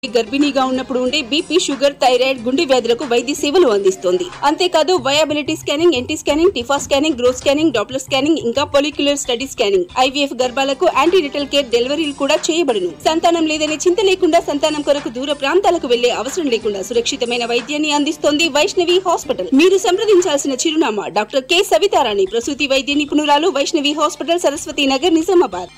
గర్భిణీగా ఉన్నప్పుడు ఉండే BP, sugar, thyroid, గుండె వ్యాధులకు వైద్య సేవలు అందిస్తోంది. అంతేకాదు viability scanning, NT scanning, TIFFA scanning, growth scanning, Doppler scanning, ఇంకా follicular study scanning, IVF గర్భాలకు యాంటీరిటల్ care డెలివరీలు కూడా చేయబడును. సంతానం లేదనే చింత లేకుండా, సంతానం కొరకు దూర ప్రాంతాలకు వెళ్లే అవసరం లేకుండా సురక్షితమైన వైద్యాన్ని అందిస్తోంది వైష్ణవి హాస్పిటల్. మీరు సంప్రదించాల్సిన చిరునామా డాక్టర్ కె సవితారాణి, ప్రసూతి వైద్య నిపుణురాలు, వైష్ణవి హాస్పిటల్, సరస్వతి నగర్, నిజామాబాద్.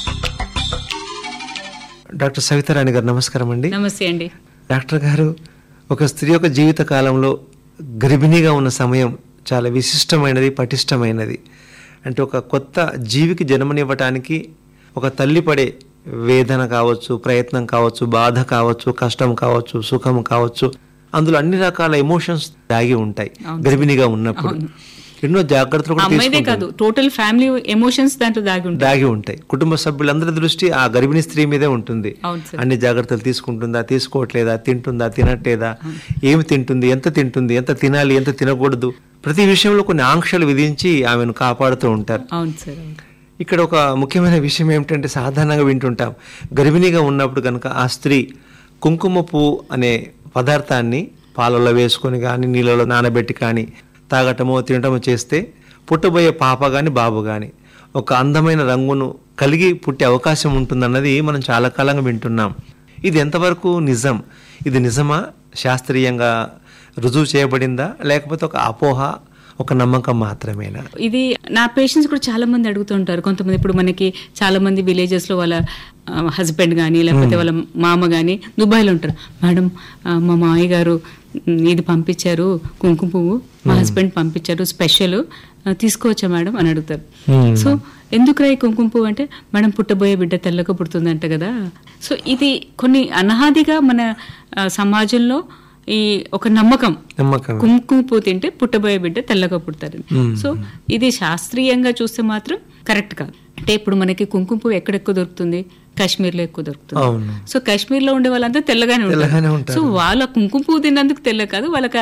డాక్టర్ సవితారాణి గారు నమస్కారం అండి. నమస్తే అండి. డాక్టర్ గారు, ఒక స్త్రీ యొక్క జీవిత కాలంలో గర్భిణీగా ఉన్న సమయం చాలా విశిష్టమైనది, పటిష్టమైనది. అంటే ఒక కొత్త జీవికి జన్మనివ్వటానికి ఒక తల్లి పడే వేదన కావచ్చు, ప్రయత్నం కావచ్చు, బాధ కావచ్చు, కష్టం కావచ్చు, సుఖం కావచ్చు, అందులో అన్ని రకాల ఎమోషన్స్ దాగి ఉంటాయి గర్భిణీగా ఉన్నప్పుడు. ఎన్నో జాగ్రత్తలు కాదు, టోటల్ ఫ్యామిలీ ఎమోషన్స్ దాంట్లో దాగి ఉంటాయి. కుటుంబ సభ్యులందరి దృష్టి ఆ గర్భిణీ స్త్రీ మీదే ఉంటుంది. అన్ని జాగ్రత్తలు తీసుకుంటుందా, తీసుకోవట్లేదా, తింటుందా, తినట్లేదా, ఏమి తింటుంది, ఎంత తినాలి, ఎంత తినకూడదు, ప్రతి విషయంలో కొన్ని ఆంక్షలు విధించి ఆమెను కాపాడుతూ ఉంటారు. ఇక్కడ ఒక ముఖ్యమైన విషయం ఏమిటంటే, సాధారణంగా వింటుంటాం, గర్భిణీగా ఉన్నప్పుడు కనుక ఆ స్త్రీ కుంకుమ పువ్వు అనే పదార్థాన్ని పాలలో వేసుకొని కానీ, నీళ్ళలో నానబెట్టి కానీ తాగటమో తినటమో చేస్తే పుట్టబోయే పాప కానీ బాబు కానీ ఒక అందమైన రంగును కలిగి పుట్టే అవకాశం ఉంటుందన్నది మనం చాలా కాలంగా వింటున్నాం. ఇది ఎంతవరకు నిజం? ఇది నిజమా? శాస్త్రీయంగా రుజువు చేయబడిందా, లేకపోతే ఒక అపోహ, ఒక నమ్మకం మాత్రమేనా? ఇది నా పేషెంట్స్ కూడా చాలా మంది అడుగుతుంటారు. కొంతమంది ఇప్పుడు మనకి చాలా మంది విలేజెస్ లో వాళ్ళ హస్బెండ్ కానీ లేకపోతే వాళ్ళ మామ కానీ దుబాయ్లో ఉంటారు. మేడం, మా మామయ్య గారు ఇది పంపించారు, కుంకుమ పువ్వు, మా హస్బెండ్ పంపించారు, స్పెషల్, తీసుకోవచ్చా మేడం అని అడుగుతారు. సో ఎందుకు ఈ కుంకుమ పువ్వు అంటే, మేడం పుట్టబోయే బిడ్డ తెల్లగా పుడుతుందంట కదా. సో ఇది కొన్ని అనాదిగా మన సమాజంలో ఈ ఒక నమ్మకం, కుంకుమ పువ్వు తింటే పుట్టబోయే బిడ్డ తెల్లగా పుడతారు. సో ఇది శాస్త్రీయంగా చూస్తే మాత్రం కరెక్ట్ కాదు. అంటే ఇప్పుడు మనకి కుంకుమ పువ్వు ఎక్కడెక్కువ దొరుకుతుంది? కాశ్మీర్లో ఎక్కువ దొరుకుతుంది. సో కాశ్మీర్లో ఉండే వాళ్ళంతా తెల్లగానే ఉంటారు. సో వాళ్ళ కుంకుమ పువ్వు తిన్నందుకు తెల్ల కాదు, వాళ్ళకి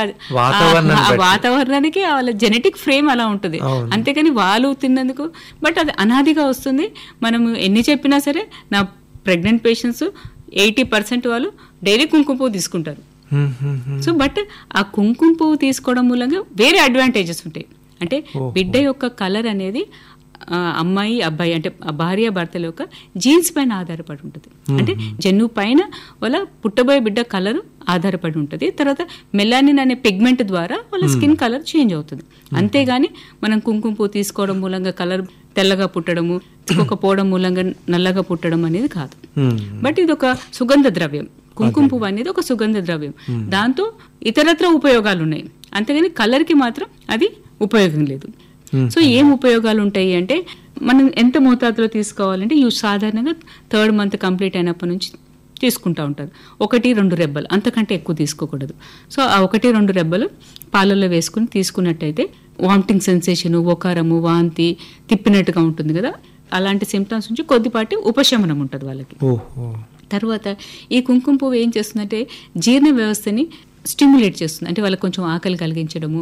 వాతావరణానికి వాళ్ళ జెనెటిక్ ఫ్రేమ్ అలా ఉంటుంది. అంతేకాని వాళ్ళు తిన్నందుకు, బట్ అది అనాదిగా వస్తుంది. మనం ఎన్ని చెప్పినా సరే, నా ప్రెగ్నెంట్ పేషెంట్స్ 80% వాళ్ళు డైలీ కుంకుమ పువ్వు తీసుకుంటారు. సో బట్ ఆ కుంకుమ పువ్వు తీసుకోవడం మూలంగా వేరే అడ్వాంటేజెస్ ఉంటాయి. అంటే బిడ్డ యొక్క కలర్ అనేది అమ్మాయి అబ్బాయి అంటే భార్య భర్తల యొక్క జీన్స్ పైన ఆధారపడి ఉంటుంది. అంటే జన్యు పైన వాళ్ళ పుట్టబోయే బిడ్డ కలర్ ఆధారపడి ఉంటుంది. తర్వాత మెలానిన్ అనే పిగ్మెంట్ ద్వారా వాళ్ళ స్కిన్ కలర్ చేంజ్ అవుతుంది. అంతేగాని మనం కుంకుమ పువ్వు తీసుకోవడం మూలంగా కలర్ తెల్లగా పుట్టడము, తీసుకోకపోవడం మూలంగా నల్లగా పుట్టడం అనేది కాదు. బట్ ఇది ఒక సుగంధ ద్రవ్యం. కుంకుమ పువ్వు అనేది ఒక సుగంధ ద్రవ్యం. దాంతో ఇతరత్ర ఉపయోగాలు ఉన్నాయి. అంతేగాని కలర్ కి మాత్రం అది ఉపయోగం లేదు. సో ఏం ఉపయోగాలు ఉంటాయి అంటే, మనం ఎంత మోతాదులో తీసుకోవాలంటే, సాధారణంగా 3rd month కంప్లీట్ అయినప్పటి నుంచి తీసుకుంటూ ఉంటారు. 1-2 రెబ్బలు, అంతకంటే ఎక్కువ తీసుకోకూడదు. సో ఆ 1-2 రెబ్బలు పాలల్లో వేసుకుని తీసుకున్నట్టయితే వామిటింగ్ సెన్సేషన్, ఓకారము, వాంతి, తిప్పినట్టుగా ఉంటుంది కదా, అలాంటి సిమ్టమ్స్ నుంచి కొద్దిపాటి ఉపశమనం ఉంటుంది వాళ్ళకి. తర్వాత ఈ కుంకుమ పువ్వు ఏం చేస్తుందంటే, జీర్ణ వ్యవస్థని స్టిమ్యులేట్ చేస్తుంది. అంటే వాళ్ళకి కొంచెం ఆకలి కలిగించడము,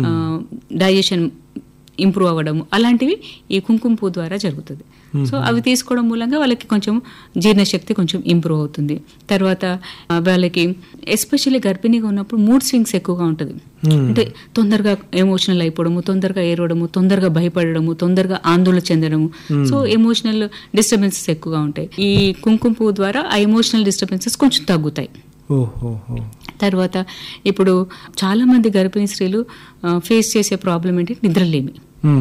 డైజెషన్ ఇంప్రూవ్ అవ్వడము, అలాంటివి ఈ కుంకుమ పువ్వు ద్వారా జరుగుతుంది. సో అవి తీసుకోవడం మూలంగా వాళ్ళకి కొంచెం జీర్ణశక్తి కొంచెం ఇంప్రూవ్ అవుతుంది. తర్వాత వాళ్ళకి ఎస్పెషల్లీ గర్భిణీగా ఉన్నప్పుడు మూడ్ స్వింగ్స్ ఎక్కువగా ఉంటుంది. అంటే తొందరగా ఎమోషనల్ అయిపోవడము, తొందరగా ఏడవడము, తొందరగా భయపడము, తొందరగా ఆందోళన చెందడము. సో ఎమోషనల్ డిస్టర్బెన్సెస్ ఎక్కువగా ఉంటాయి. ఈ కుంకుమ పువ్వు ద్వారా ఆ ఎమోషనల్ డిస్టర్బెన్సెస్ కొంచెం తగ్గుతాయి. తర్వాత ఇప్పుడు చాలా మంది గర్భిణీ స్త్రీలు ఫేస్ చేసే ప్రాబ్లం ఏంటి, నిద్రలేమి.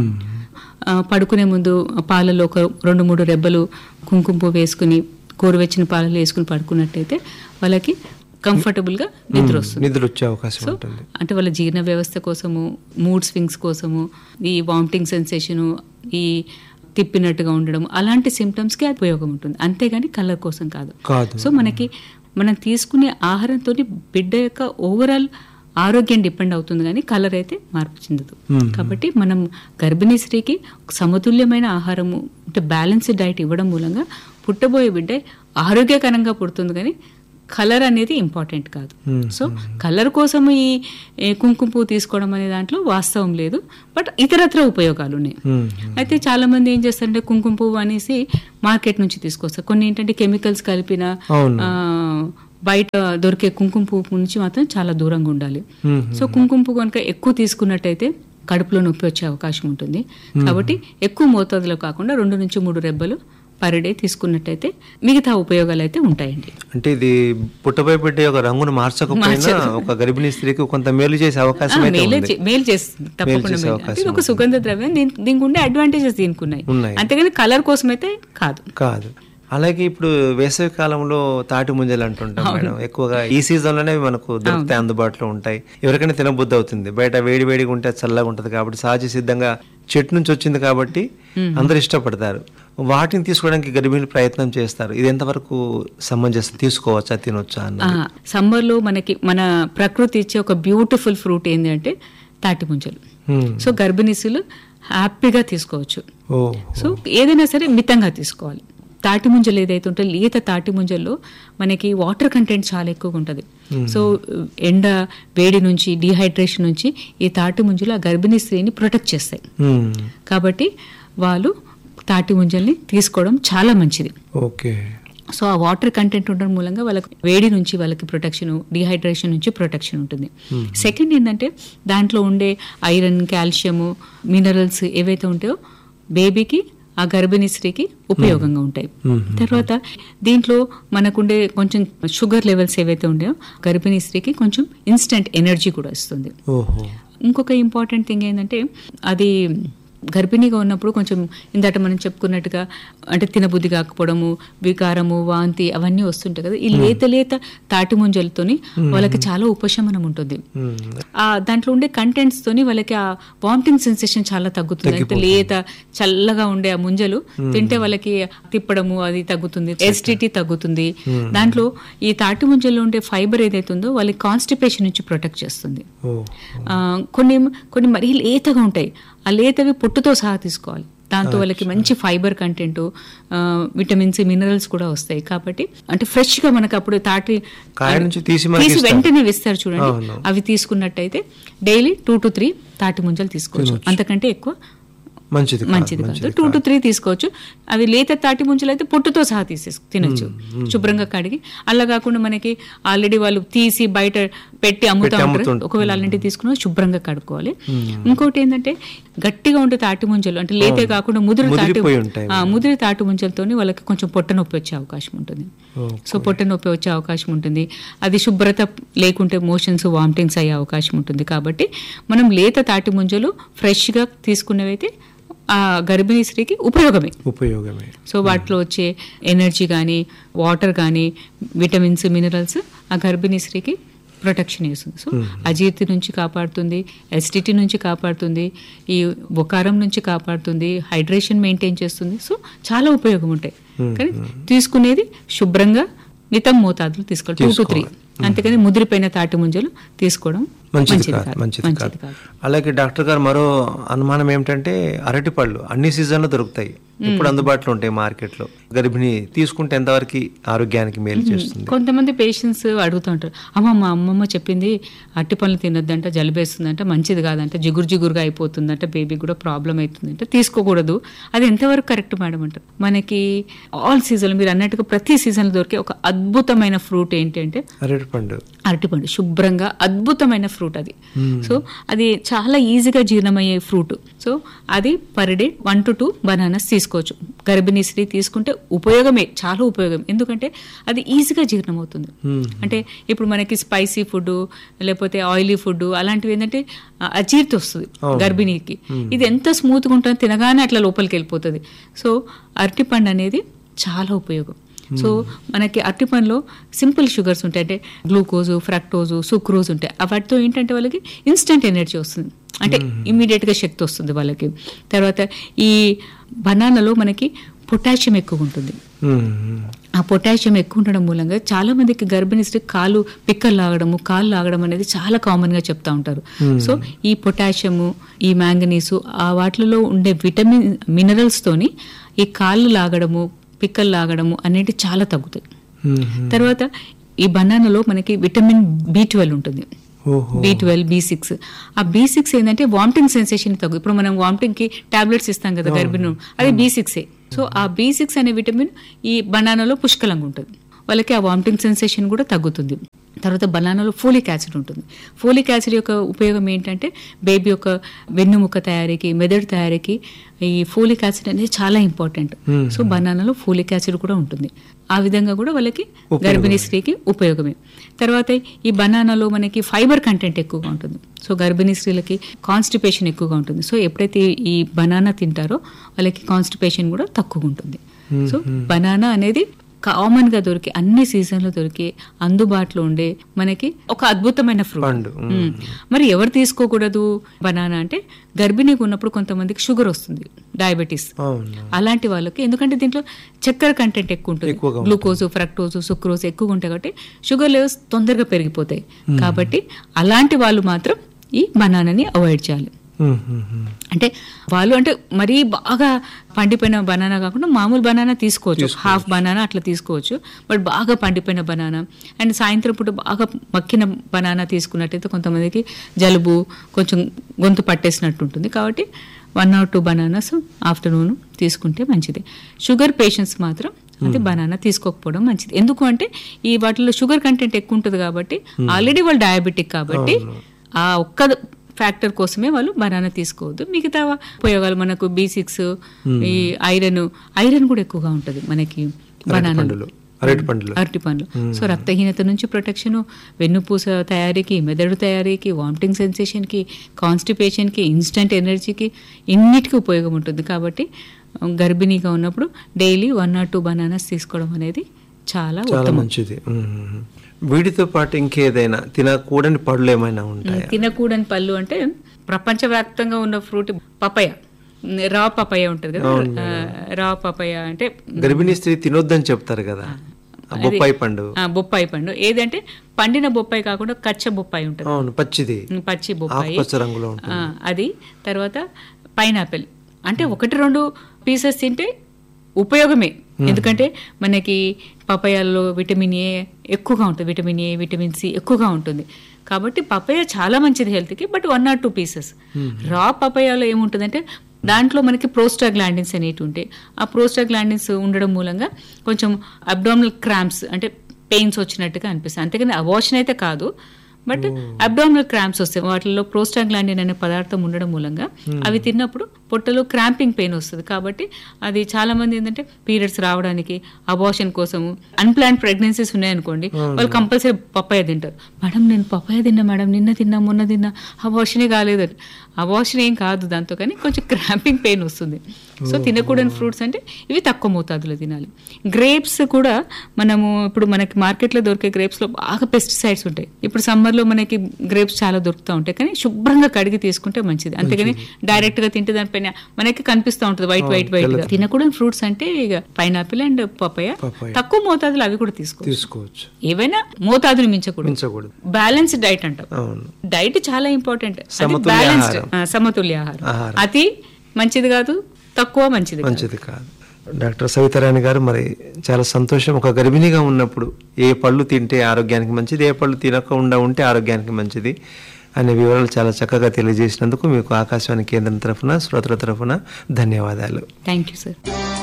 పడుకునే ముందు పాలలో ఒక 2-3 రెబ్బలు కుంకుమ పువ్వు వేసుకుని, గోరువెచ్చని పాలలో వేసుకుని పడుకున్నట్టయితే వాళ్ళకి కంఫర్టబుల్ గా నిద్ర వస్తుంది, నిద్ర వచ్చే అవకాశం ఉంటుంది. అంటే వాళ్ళ జీర్ణ వ్యవస్థ కోసము, మూడ్ స్వింగ్స్ కోసము, ఈ వామిటింగ్ సెన్సేషను, ఈ తిప్పినట్టుగా ఉండడం, అలాంటి సిమ్టమ్స్ కి ఉపయోగం ఉంటుంది. అంతేగాని కలర్ కోసం కాదు. సో మనం తీసుకునే ఆహారంతో బిడ్డ యొక్క ఓవరాల్ ఆరోగ్యం డిపెండ్ అవుతుంది, కానీ కలర్ అయితే మార్పు చెందదు. కాబట్టి మనం గర్భిణీ స్త్రీకి సమతుల్యమైన ఆహారము, అంటే బ్యాలెన్స్డ్ డైట్ ఇవ్వడం మూలంగా పుట్టబోయే బిడ్డ ఆరోగ్యకరంగా పుడుతుంది, కానీ కలర్ అనేది ఇంపార్టెంట్ కాదు. సో కలర్ కోసం ఈ కుంకుమ పువ్వు తీసుకోవడం అనే దాంట్లో వాస్తవం లేదు, బట్ ఇతరత్ర ఉపయోగాలు ఉన్నాయి. అయితే చాలా మంది ఏం చేస్తారంటే కుంకుమ పువ్వు అనేసి మార్కెట్ నుంచి తీసుకొస్తారు. కొన్ని ఏంటంటే కెమికల్స్ కలిపిన బయట దొరికే కుంకుమ పువ్వు నుంచి మాత్రం చాలా దూరంగా ఉండాలి. సో కుంకుమ పువ్వు కనుక ఎక్కువ తీసుకున్నట్టయితే కడుపులో నొప్పి వచ్చే అవకాశం ఉంటుంది. కాబట్టి ఎక్కువ మోతాదులో కాకుండా 2 నుంచి 3 రెబ్బలు పర్ డే తీసుకున్నట్టయితే మిగతా ఉపయోగాలు అయితే ఉంటాయండి. అంటే ఇది పుట్టపై పెట్టే ఒక రంగును మార్చకపోయినా ఒక గర్భిణీ స్త్రీకి కొంత మేలు చేసే అవకాశం మేలు చేస్తుంది తప్పకుండా. ఇది ఒక సుగంధ ద్రవ్యం, దీనికి ఉండే అడ్వాంటేజెస్ దీనికి ఉన్నాయి, అంతేగాని కలర్ కోసం అయితే కాదు. అలాగే ఇప్పుడు వేసవి కాలంలో తాటి ముంజలు అంటుంటాం మేడం, ఎక్కువగా ఈ సీజన్ లోనే మనకు దొరుకుతాయి, అందుబాటులో ఉంటాయి. ఎవరికైనా తినబుద్ధి అవుతుంది, బయట వేడిగా ఉంటే చల్లగా ఉంటది కాబట్టి సహజ సిద్ధంగా చెట్టు నుంచి వచ్చింది కాబట్టి అందరు ఇష్టపడతారు. వాటిని తీసుకోవడానికి గర్భిణీలు ప్రయత్నం చేస్తారు. ఇది ఎంతవరకు సమంజసం, తీసుకోవచ్చా, తినొచ్చా అన్న? సమ్మర్ లో మన ప్రకృతి ఇచ్చే ఒక బ్యూటిఫుల్ ఫ్రూట్ ఏంటంటే తాటి ముంజలు. సో గర్భిణీసులు హ్యాపీగా తీసుకోవచ్చు. సో ఏదైనా సరే మితంగా తీసుకోవాలి. తాటి ముంజలు ఏదైతే ఉంటే లేత తాటి ముంజల్లో మనకి వాటర్ కంటెంట్ చాలా ఎక్కువగా ఉంటుంది. సో ఎండ వేడి నుంచి, డీహైడ్రేషన్ నుంచి ఈ తాటి ముంజలు ఆ గర్భిణీ స్త్రీని ప్రొటెక్ట్ చేస్తాయి. కాబట్టి వాళ్ళు తాటి ముంజల్ని తీసుకోవడం చాలా మంచిది. సో ఆ వాటర్ కంటెంట్ ఉండడం మూలంగా వాళ్ళకి వేడి నుంచి వాళ్ళకి ప్రొటెక్షన్, డీహైడ్రేషన్ నుంచి ప్రొటెక్షన్ ఉంటుంది. సెకండ్ ఏంటంటే దాంట్లో ఉండే ఐరన్, కాల్షియము, మినరల్స్ ఏవైతే ఉంటాయో బేబీకి, ఆ గర్భిణీ స్త్రీకి ఉపయోగంగా ఉంటాయి. తర్వాత దీంట్లో మనకుండే కొంచెం షుగర్ లెవెల్స్ ఏవైతే ఉంటాయో గర్భిణీ స్త్రీకి కొంచెం ఇన్స్టెంట్ ఎనర్జీ కూడా ఇస్తుంది. ఇంకొక ఇంపార్టెంట్ థింగ్ ఏంటంటే అది గర్భిణీగా ఉన్నప్పుడు కొంచెం ఇందాక మనం చెప్పుకున్నట్టుగా అంటే తినబుద్ధి కాకపోవడము, వికారము, వాంతి అవన్నీ వస్తుంటాయి కదా. ఈ లేత తాటి ముంజలతోని వాళ్ళకి చాలా ఉపశమనం ఉంటుంది. దాంట్లో ఉండే కంటెంట్స్ తోని వాళ్ళకి ఆ వామిటింగ్ సెన్సేషన్ చాలా తగ్గుతుంది. అంటే లేత చల్లగా ఉండే ఆ ముంజలు తింటే వాళ్ళకి తిప్పడము అది తగ్గుతుంది, ఎసిడిటీ తగ్గుతుంది. దాంట్లో ఈ తాటి ముంజల్లో ఉండే ఫైబర్ ఏదైతే ఉందో వాళ్ళకి కాన్స్టిపేషన్ నుంచి ప్రొటెక్ట్ చేస్తుంది. కొన్ని మరీ లేతగా ఉంటాయి, ఆ లేతవి పొట్టుతో సహా తీసుకోవాలి. దాంతో వాళ్ళకి మంచి ఫైబర్ కంటెంట్, విటమిన్స్, మినరల్స్ కూడా వస్తాయి. కాబట్టి అంటే ఫ్రెష్ గా మనకు అప్పుడు తాటి తీసి వెంటనే వేస్తారు చూడండి, అవి తీసుకున్నట్టయితే డైలీ 2 to 3 తాటి ముంజలు తీసుకోవచ్చు. అంతకంటే ఎక్కువ మంచిది కాదు. 2 to 3 తీసుకోవచ్చు. అవి లేత తాటి ముంజలు అయితే పొట్టుతో సహా తినొచ్చు, శుభ్రంగా కడిగి. అలా కాకుండా మనకి ఆల్రెడీ వాళ్ళు తీసి బయట పెట్టి అమ్ముతా ఉంటారు, ఒకవేళ అలాంటివి తీసుకున్నా శుభ్రంగా కడుక్కోవాలి. ఇంకోటి ఏంటంటే గట్టిగా ఉండే తాటి ముంజలు అంటే లేతే కాకుండా ముదిరి తాటి ముంజలతో వాళ్ళకి కొంచెం పొట్ట నొప్పి వచ్చే అవకాశం ఉంటుంది. సో పొట్ట నొప్పి వచ్చే అవకాశం ఉంటుంది. అది శుభ్రత లేకుంటే మోషన్స్, వామిటింగ్స్ అయ్యే అవకాశం ఉంటుంది. కాబట్టి మనం లేత తాటి ముంజలు ఫ్రెష్ గా తీసుకునేవైతే ఆ గర్భిణీ స్త్రీకి ఉపయోగమే. సో వాటిలో వచ్చే ఎనర్జీ కానీ, వాటర్ కానీ, విటమిన్స్, మినరల్స్ ఆ గర్భిణీ స్త్రీకి ప్రొటెక్షన్ ఇస్తుంది. సో అజీర్తి నుంచి కాపాడుతుంది, ఎసిడిటీ నుంచి కాపాడుతుంది, ఈ బొకారం నుంచి కాపాడుతుంది, హైడ్రేషన్ మెయింటైన్ చేస్తుంది. సో చాలా ఉపయోగం ఉంటాయి. కానీ తీసుకునేది శుభ్రంగా మితం మోతాదులు తీసుకోవాలి, 2 to 3. అంతేకాని ముదిరిపోయిన తాటి ముంజలు తీసుకోవడం మంచిది కాదు. అలాగే డాక్టర్ గారు మరో అనుమానం ఏమిటంటే అరటి పళ్ళు అన్ని సీజన్లో దొరుకుతాయి, ఇప్పుడు అందుబాటులో ఉంటాయి మార్కెట్ లో. గర్భిణి తీసుకుంటే ఎంతవరకు ఆరోగ్యానికి మేలు చేస్తుంది? కొంతమంది పేషెంట్స్ అడుగుతూ ఉంటారు, మా అమ్మమ్మ చెప్పింది అరటి పళ్ళు తినొద్దంట, జలుబేస్తుందంట, మంచిది కాదంట, జిగురుగా అయిపోతుందంట, బేబీ కూడా ప్రాబ్లం అవుతుందంట, తీసుకోకూడదు. అది ఎంతవరకు కరెక్ట్ మేడం అంటారు. మనకి ఆల్ సీజన్ మీరు అన్నట్టుగా ప్రతి సీజన్ దొరికే ఒక అద్భుతమైన ఫ్రూట్ ఏంటంటే అరటిపండు. శుభ్రంగా అద్భుతమైన ఫ్రూట్ అది. సో అది చాలా ఈజీగా జీర్ణమయ్యే ఫ్రూట్. సో అది పర్ డే 1 to 2 బనానాస్ తీసుకోవచ్చు. గర్భిణీ స్త్రీ తీసుకుంటే ఉపయోగమే, చాలా ఉపయోగం. ఎందుకంటే అది ఈజీగా జీర్ణమవుతుంది. అంటే ఇప్పుడు మనకి స్పైసీ ఫుడ్ లేకపోతే ఆయిలీ ఫుడ్ అలాంటివి ఏంటంటే అజీర్తి వస్తుంది గర్భిణీకి. ఇది ఎంత స్మూత్గా ఉంటుందో తినగానే అట్లా లోపలికి వెళ్ళిపోతుంది. సో అరటిపండు అనేది చాలా ఉపయోగం. సో మనకి అరటిపండులో సింపుల్ షుగర్స్ ఉంటాయి, అంటే గ్లూకోజు, ఫ్రక్టోజు, సుక్రోజ్ ఉంటాయి. వాటితో ఏంటంటే వాళ్ళకి ఇన్స్టెంట్ ఎనర్జీ వస్తుంది, అంటే ఇమ్మీడియట్ గా శక్తి వస్తుంది వాళ్ళకి. తర్వాత ఈ బనానాలో మనకి పొటాషియం ఎక్కువ ఉంటుంది. ఆ పొటాషియం ఎక్కువ ఉండడం మూలంగా చాలా మందికి గర్భిణీ స్త్రీ పిక్కలు లాగడం అనేది చాలా కామన్ గా చెప్తా ఉంటారు. సో ఈ పొటాషియము, ఈ మ్యాంగనీసు, ఆ వాటిలో ఉండే విటమిన్, మినరల్స్ తోని ఈ కాళ్ళు లాగడము, పిక్కలు లాగడము అనేవి చాలా తగ్గుతాయి. తర్వాత ఈ బనానాలో మనకి విటమిన్ B12 ఉంటుంది, B12, B6. ఆ B6 ఏంటంటే వామిటింగ్ సెన్సేషన్ తగ్గు. ఇప్పుడు మనం వామిటింగ్ కి టాబ్లెట్స్ ఇస్తాం కదా గర్భిణి, అది B6. సో ఆ B6 అనే విటమిన్ ఈ బనానాలో పుష్కలంగా ఉంటుంది. వాళ్ళకి ఆ వామిటింగ్ సెన్సేషన్ కూడా తగ్గుతుంది. తర్వాత బనానాలో ఫోలిక్ యాసిడ్ ఉంటుంది. ఫోలిక్ యాసిడ్ యొక్క ఉపయోగం ఏంటంటే బేబీ యొక్క వెన్నుముక్క తయారీకి, మెదడు తయారీకి ఈ ఫోలిక్ యాసిడ్ అనేది చాలా ఇంపార్టెంట్. సో బనానాలో ఫోలిక్ యాసిడ్ కూడా ఉంటుంది. ఆ విధంగా కూడా వాళ్ళకి గర్భిణీ స్త్రీకి ఉపయోగమే. తర్వాత ఈ బనానాలో మనకి ఫైబర్ కంటెంట్ ఎక్కువగా ఉంటుంది. సో గర్భిణీ స్త్రీలకి కాన్స్టిపేషన్ ఎక్కువగా ఉంటుంది. సో ఎప్పుడైతే ఈ బనానా తింటారో వాళ్ళకి కాన్స్టిపేషన్ కూడా తక్కువ ఉంటుంది. సో బనానా అనేది కామన్ గా దొరికి అన్ని సీజన్ లో దొరికి అందుబాటులో ఉండే మనకి ఒక అద్భుతమైన ఫ్రూట్. మరి ఎవరు తీసుకోకూడదు బనానా అంటే గర్భిణీగా ఉన్నప్పుడు కొంతమందికి షుగర్ వస్తుంది, డయాబెటీస్, అలాంటి వాళ్ళకి. ఎందుకంటే దీంట్లో చక్కెర కంటెంట్ ఎక్కువ ఉంటుంది, గ్లూకోజ్, ఫ్రక్టోజ్, సుక్రోజ్ ఎక్కువగా ఉంటాయి కాబట్టి షుగర్ లెవెల్స్ తొందరగా పెరిగిపోతాయి. కాబట్టి అలాంటి వాళ్ళు మాత్రం ఈ బనానాని అవాయిడ్ చేయాలి. అంటే వాళ్ళు అంటే మరీ బాగా పండిపోయిన బనానా కాకుండా మామూలు బనానా తీసుకోవచ్చు, హాఫ్ బనానా అట్లా తీసుకోవచ్చు. బట్ బాగా పండిపోయిన బనానా అండ్ సాయంత్రం పూట బాగా మక్కిన బనానా తీసుకున్నట్టయితే కొంతమందికి జలుబు, కొంచెం గొంతు పట్టేసినట్టు ఉంటుంది. కాబట్టి 1 or 2 బనానాస్ ఆఫ్టర్నూన్ తీసుకుంటే మంచిది. షుగర్ పేషెంట్స్ మాత్రం అది బనానా తీసుకోకపోవడం మంచిది. ఎందుకు అంటే ఈ వాటిలో షుగర్ కంటెంట్ ఎక్కువ ఉంటుంది కాబట్టి, ఆల్రెడీ వాళ్ళు డయాబెటిక్ కాబట్టి ఆ ఒక్క ఫ్యాక్టర్ కోసమే వాళ్ళు బనానా తీసుకోవద్దు. మిగతా ఉపయోగాలు మనకు B6, ఈ ఐరన్ కూడా ఎక్కువగా ఉంటుంది మనకి బనానాలో, అరటి పండ్లు. సో రక్తహీనత నుంచి ప్రొటెక్షన్, వెన్నుపూస తయారీకి, మెదడు తయారీకి, వామిటింగ్ సెన్సేషన్ కి, కాన్స్టిపేషన్ కి, ఇన్స్టంట్ ఎనర్జీకి, ఇన్నిటికీ ఉపయోగం ఉంటుంది. కాబట్టి గర్భిణీగా ఉన్నప్పుడు డైలీ 1 or 2 బనానాస్ తీసుకోవడం అనేది చాలా మంచిది. వీటితో పాటు ఇంకేదైనా తినకూడని పళ్ళు ఏమైనా ఉంటాయి? తినకూడని పళ్ళు అంటే ప్రపంచవ్యాప్తంగా ఉన్న ఫ్రూట్ పపాయ, రా పపాయ ఉంటుంది కదా. రా పపాయ అంటే గర్భిణీ స్త్రీ తినొద్దని చెప్తారు కదా. బొప్పాయి పండు ఏదంటే పండిన బొప్పాయి కాకుండా కచ్చ బొప్పాయి ఉంటుంది, పచ్చి బొప్పాయి అది. తర్వాత పైనాపిల్ అంటే 1-2 పీసెస్ తింటే ఉపయోగమే. ఎందుకంటే మనకి పపాయాల్లో విటమిన్ ఏ ఎక్కువగా ఉంటుంది, విటమిన్ ఏ, విటమిన్ సి ఎక్కువగా ఉంటుంది. కాబట్టి పపాయ చాలా మంచిది హెల్త్కి. But 1 or 2 pieces. రా పపాయాలో ఏముంటుందంటే దాంట్లో మనకి ప్రోస్టాగ్లాండిన్స్ అనేవి ఉంటాయి. ఆ ప్రోస్టాగ్లాండిన్స్ ఉండడం మూలంగా కొంచెం అబ్డామినల్ క్రాంప్స్ అంటే పెయిన్స్ వచ్చినట్టుగా అనిపిస్తుంది. అంతేగాని అబార్షన్ అయితే కాదు, బట్ అబ్డామినల్ క్రాంప్స్ వస్తాయి. వాటిలో ప్రోస్టాగ్లాండిన్ అనే పదార్థం ఉండడం మూలంగా అవి తిన్నప్పుడు పొట్టలో క్రాంపింగ్ పెయిన్ వస్తుంది. కాబట్టి అది చాలా మంది ఏంటంటే పీరియడ్స్ రావడానికి, అబార్షన్ కోసం, అన్ప్లాన్ ప్రెగ్నెన్సీస్ ఉన్నాయనుకోండి, వాళ్ళు కంపల్సరీ పపాయ తింటారు. మేడం నేను పపాయ తిన్నా మేడం, నిన్న తిన్నా, మొన్న తిన్నా, అబార్షనే కాలేదని. అబార్షన్ ఏం కాదు దాంతో, కానీ కొంచెం క్రాంపింగ్ పెయిన్ వస్తుంది. సో తినకూడని ఫ్రూట్స్ అంటే ఇవి తక్కువ మోతాదులో తినాలి. గ్రేప్స్ కూడా మనము ఇప్పుడు మనకి మార్కెట్లో దొరికే గ్రేప్స్లో బాగా పెస్టిసైడ్స్ ఉంటాయి. ఇప్పుడు సమ్మర్లో మనకి గ్రేప్స్ చాలా దొరుకుతూ ఉంటాయి, కానీ శుభ్రంగా కడిగి తీసుకుంటే మంచిది. అంతేగాని డైరెక్ట్ గా తింటే దానిపైన మనకి కనిపిస్తూ ఉంటుంది వైట్ గా. తినకూడని ఫ్రూట్స్ అంటే ఇక పైనాపిల్ అండ్ పపాయ. తక్కువ మోతాదులో అవి కూడా తీసుకోవచ్చు. ఏవైనా మోతాదుని మించకూడదు. బ్యాలెన్స్డ్ డైట్ అంటాం. డైట్ చాలా ఇంపార్టెంట్. బ్యాలెన్స్డ్, సమతుల్య ఆహారం. అతి మంచిది కాదు, తక్కువ మంచిది కాదు. డాక్టర్ సవితారాణి గారు, మరి చాలా సంతోషం. ఒక గర్భిణిగా ఉన్నప్పుడు ఏ పళ్ళు తింటే ఆరోగ్యానికి మంచిది, ఏ పళ్ళు తినకుండా ఉంటే ఆరోగ్యానికి మంచిది అనే వివరాలు చాలా చక్కగా తెలియజేసినందుకు మీకు ఆకాశవాణి కేంద్రం తరఫున, శ్రోతల తరఫున ధన్యవాదాలు. Thank you sir.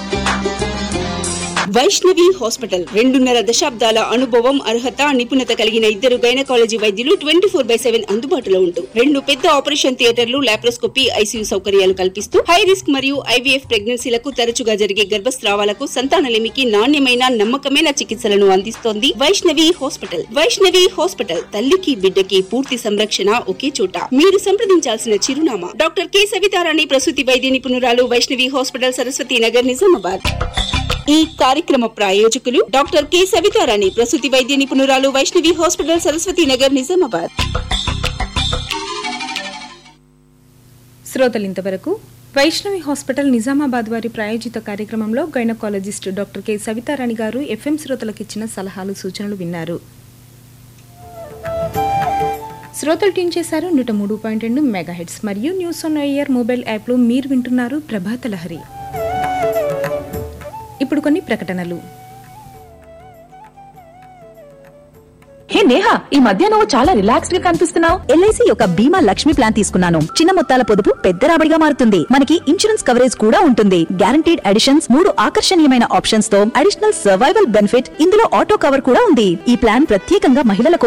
Vaishnavi hospital 2.5 దశాబ్దాల అనుభవం, అర్హత, నిపుణత కలిగిన 2 గైనకాలజీ వైద్యులు 24/7 అందుబాటులో ఉంటూ 2 పెద్ద ఆపరేషన్ థియేటర్లు, లాప్రోస్కోపీ, ఐసీయూ సౌకర్యాలు కల్పిస్తూ హై రిస్క్ మరియు ఐవీఎఫ్ ప్రెగ్నెన్సీలకు, తరచుగా జరిగే గర్భస్రావాలకు, సంతానలేమికి నాణ్యమైన, నమ్మకమైన చికిత్సలను అందిస్తోంది వైష్ణవి హాస్పిటల్. వైష్ణవి హాస్పిటల్ తల్లికి, బిడ్డకి పూర్తి సంరక్షణ ఒకే చోట. మీరు సంప్రదించాల్సిన చిరునామా డాక్టర్ కె సవితారాణి, ప్రసూతి వైద్య నిపుణురాలు, వైష్ణవి హాస్పిటల్, సరస్వతి నగర్, నిజామాబాద్. ఈ కార్యక్రమ ప్రాయోజకులు డాక్టర్ కె సవితారాణి, ప్రసూతి వైద్య నిపుణురాలు, వైష్ణవి హాస్పిటల్, సరస్వతి నగర్, నిజామాబాద్. శ్రోతలు ఇంతవరకు వైష్ణవి హాస్పిటల్ నిజామాబాద్ వారి ప్రాయోజిత కార్యక్రమంలో గైనకాలజిస్ట్ డాక్టర్ కె సవితారాణి గారు ఎఫ్ఎం శ్రోతలకు ఇచ్చిన సలహాలు, సూచనలు విన్నారు. శ్రోతలు ట్యూన్ చేశారు 103.2 మెగాహెర్ట్జ్ మరియు న్యూస్ ఆన్ ఎయిర్ మొబైల్ యాప్లో మీరు వింటున్నారు ప్రభాత లహరి. ఇప్పుడు కొన్ని ప్రకటనలు. హే నేహా, ఈ మధ్య నువ్వు చాలా రిలాక్స్డ్ గా కనిపిస్తున్నావు. ఎల్ఐసి యొక్క బీమా లక్ష్మి ప్లాన్ తీసుకున్నాను. చిన్న మొత్తాల పొదుపు పెద్ద రాబడిగా మారుతుంది. మనకి ఇన్సూరెన్స్ కవరేజ్ కూడా ఉంటుంది. గ్యారంటీడ్ అడిషన్స్, 3 ఆకర్షణీయమైన ఆప్షన్స్ తో అడిషనల్ సర్వైవల్ బెనిఫిట్, ఇందులో ఆటో కవర్ కూడా ఉంది. ఈ ప్లాన్ ప్రత్యేకంగా మహిళల